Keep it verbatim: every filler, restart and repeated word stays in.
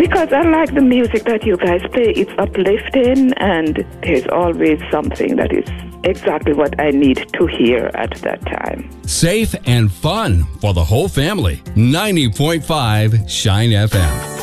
Because I like the music that you guys play. It's uplifting, and there's always something that is exactly what I need to hear at that time. Safe and fun for the whole family. ninety point five Shine F M.